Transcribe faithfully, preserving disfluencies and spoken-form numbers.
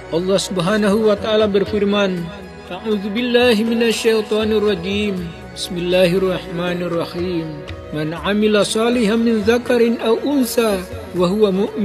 Allah Subhanahu wa taala berfirman, A'udzubillahi minasyaitonir rajim. Bismillahirrahmanirrahim. Man 'amila shalihan min dzakarin aw unsa wa huwa mu'min